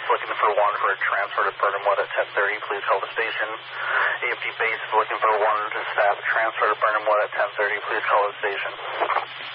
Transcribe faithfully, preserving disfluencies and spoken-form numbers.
looking for one for a transfer to Burnhamwood at ten thirty. Please call the station. A M P base looking for one to staff transfer to Burnhamwood at ten thirty. Please call the station.